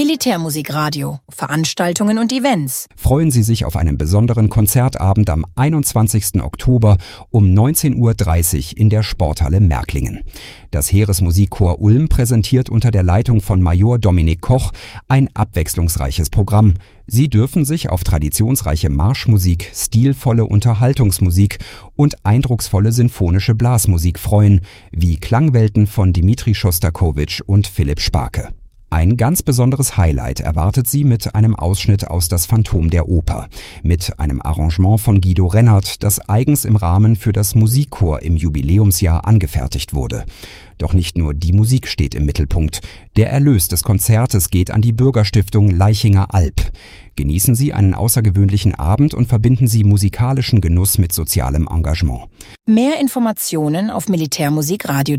Militärmusikradio, Veranstaltungen und Events. Freuen Sie sich auf einen besonderen Konzertabend am 21. Oktober um 19:30 Uhr in der Sporthalle Märklingen. Das Heeresmusikchor Ulm präsentiert unter der Leitung von Major Dominik Koch ein abwechslungsreiches Programm. Sie dürfen sich auf traditionsreiche Marschmusik, stilvolle Unterhaltungsmusik und eindrucksvolle sinfonische Blasmusik freuen, wie Klangwelten von Dmitri Schostakowitsch und Philipp Sparke. Ein ganz besonderes Highlight erwartet Sie mit einem Ausschnitt aus Das Phantom der Oper, mit einem Arrangement von Guido Rennert, das eigens im Rahmen für das Musikchor im Jubiläumsjahr angefertigt wurde. Doch nicht nur die Musik steht im Mittelpunkt. Der Erlös des Konzertes geht an die Bürgerstiftung Laichinger Alb. Genießen Sie einen außergewöhnlichen Abend und verbinden Sie musikalischen Genuss mit sozialem Engagement. Mehr Informationen auf militärmusikradio.de